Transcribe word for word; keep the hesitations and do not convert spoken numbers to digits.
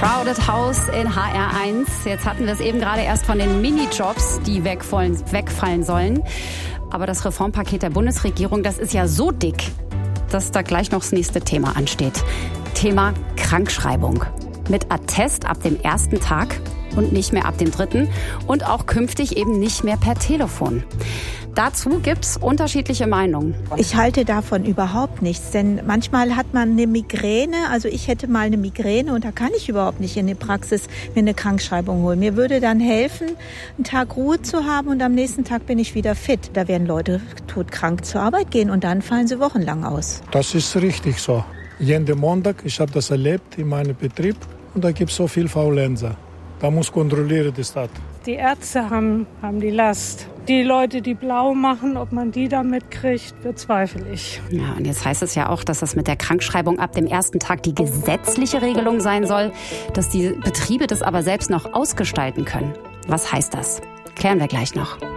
Crowded House in H R eins. Jetzt hatten wir es eben gerade erst von den Minijobs, die wegfallen, wegfallen sollen. Aber das Reformpaket der Bundesregierung, das ist ja so dick, dass da gleich noch das nächste Thema ansteht. Thema Krankschreibung. Mit Attest ab dem ersten Tag und nicht mehr ab dem dritten und auch künftig eben nicht mehr per Telefon. Dazu gibt's unterschiedliche Meinungen. Ich halte davon überhaupt nichts, denn manchmal hat man eine Migräne, also ich hätte mal eine Migräne und da kann ich überhaupt nicht in die Praxis mir eine Krankschreibung holen. Mir würde dann helfen, einen Tag Ruhe zu haben und am nächsten Tag bin ich wieder fit. Da werden Leute todkrank zur Arbeit gehen und dann fallen sie wochenlang aus. Das ist richtig so. Jeden Montag, ich habe das erlebt in meinem Betrieb und da gibt es so viel Faulenzer. Da muss kontrolliert die Stadt. Die Ärzte haben, haben die Last. Die Leute, die blau machen, ob man die da mitkriegt, bezweifle ich. Ja, und jetzt heißt es ja auch, dass das mit der Krankschreibung ab dem ersten Tag die gesetzliche Regelung sein soll, dass die Betriebe das aber selbst noch ausgestalten können. Was heißt das? Klären wir gleich noch.